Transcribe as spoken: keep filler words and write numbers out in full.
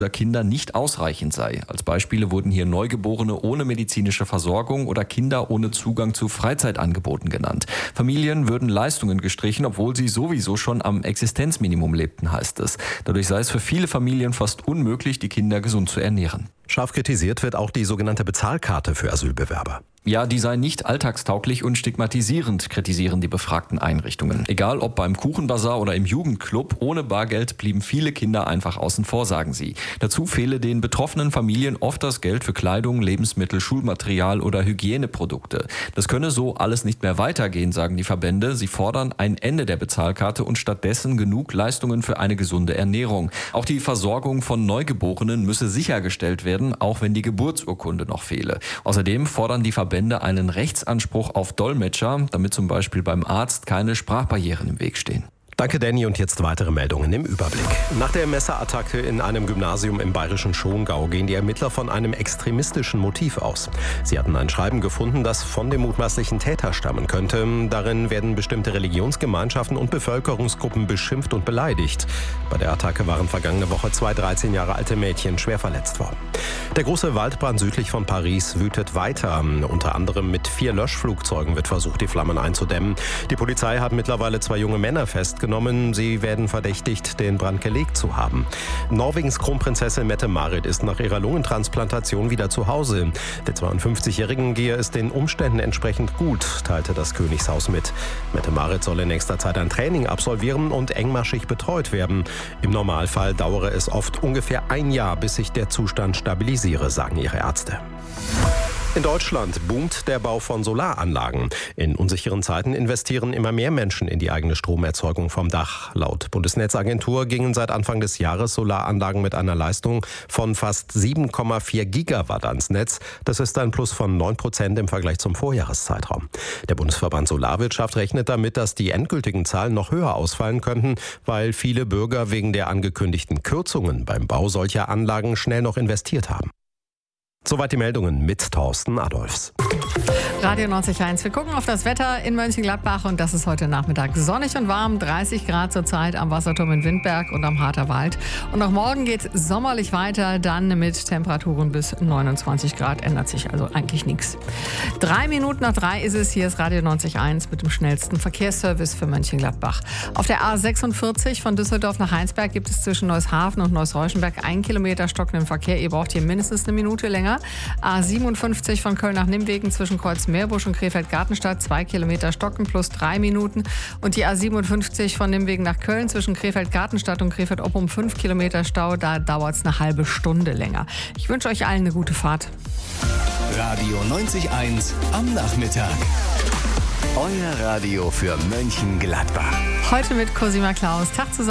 Kinder nicht ausreichend sei. Als Beispiele wurden hier Neugeborene ohne medizinische Versorgung oder Kinder ohne Zugang zu Freizeitangeboten genannt. Familien würden Leistungen gestrichen, obwohl sie sowieso schon am Existenzminimum lebten, heißt es. Dadurch sei es für viele Familien fast unmöglich, die Kinder gesund zu ernähren. Scharf kritisiert wird auch die sogenannte Bezahlkarte für Asylbewerber. Ja, die sei nicht alltagstauglich und stigmatisierend, kritisieren die befragten Einrichtungen. Egal ob beim Kuchenbazar oder im Jugendclub, ohne Bargeld blieben viele Kinder einfach außen vor, sagen sie. Dazu fehle den betroffenen Familien oft das Geld für Kleidung, Lebensmittel, Schulmaterial oder Hygieneprodukte. Das könne so alles nicht mehr weitergehen, sagen die Verbände. Sie fordern ein Ende der Bezahlkarte und stattdessen genug Leistungen für eine gesunde Ernährung. Auch die Versorgung von Neugeborenen müsse sichergestellt werden, auch wenn die Geburtsurkunde noch fehle. Außerdem fordern die Verbände einen Rechtsanspruch auf Dolmetscher, damit zum Beispiel beim Arzt keine Sprachbarrieren im Weg stehen. Danke, Danny. Und jetzt weitere Meldungen im Überblick. Nach der Messerattacke in einem Gymnasium im bayerischen Schongau gehen die Ermittler von einem extremistischen Motiv aus. Sie hatten ein Schreiben gefunden, das von dem mutmaßlichen Täter stammen könnte. Darin werden bestimmte Religionsgemeinschaften und Bevölkerungsgruppen beschimpft und beleidigt. Bei der Attacke waren vergangene Woche zwei dreizehn Jahre alte Mädchen schwer verletzt worden. Der große Waldbrand südlich von Paris wütet weiter. Unter anderem mit vier Löschflugzeugen wird versucht, die Flammen einzudämmen. Die Polizei hat mittlerweile zwei junge Männer festgenommen. Sie werden verdächtigt, den Brand gelegt zu haben. Norwegens Kronprinzessin Mette-Marit ist nach ihrer Lungentransplantation wieder zu Hause. Der zweiundfünfzigjährigen gehe es den Umständen entsprechend gut, teilte das Königshaus mit. Mette-Marit soll in nächster Zeit ein Training absolvieren und engmaschig betreut werden. Im Normalfall dauere es oft ungefähr ein Jahr, bis sich der Zustand stabilisiere, sagen ihre Ärzte. In Deutschland boomt der Bau von Solaranlagen. In unsicheren Zeiten investieren immer mehr Menschen in die eigene Stromerzeugung vom Dach. Laut Bundesnetzagentur gingen seit Anfang des Jahres Solaranlagen mit einer Leistung von fast sieben Komma vier Gigawatt ans Netz. Das ist ein Plus von neun Prozent im Vergleich zum Vorjahreszeitraum. Der Bundesverband Solarwirtschaft rechnet damit, dass die endgültigen Zahlen noch höher ausfallen könnten, weil viele Bürger wegen der angekündigten Kürzungen beim Bau solcher Anlagen schnell noch investiert haben. Soweit die Meldungen mit Thorsten Adolfs. Radio neunzig Komma eins. Wir gucken auf das Wetter in Mönchengladbach und das ist heute Nachmittag sonnig und warm. dreißig Grad zurzeit am Wasserturm in Windberg und am Harterwald. Und auch morgen geht es sommerlich weiter, dann mit Temperaturen bis neunundzwanzig Grad. Ändert sich also eigentlich nichts. Drei Minuten nach drei ist es. Hier ist Radio neunzig Komma eins mit dem schnellsten Verkehrsservice für Mönchengladbach. Auf der A sechsundvierzig von Düsseldorf nach Heinsberg gibt es zwischen Neushafen und Neuss-Reuschenberg ein Kilometer stockenden Verkehr. Ihr braucht hier mindestens eine Minute länger. A siebenundfünfzig von Köln nach Nimwegen zwischen Kreuzmeerbusch und Krefeld-Gartenstadt, zwei Kilometer stocken plus drei Minuten. Und die A siebenundfünfzig von Nimwegen nach Köln zwischen Krefeld-Gartenstadt und Krefeld-Oppum, fünf Kilometer Stau, da dauert es eine halbe Stunde länger. Ich wünsche euch allen eine gute Fahrt. Radio neunzig Komma eins am Nachmittag. Euer Radio für Mönchengladbach. Heute mit Cosima Klaus. Tag zusammen.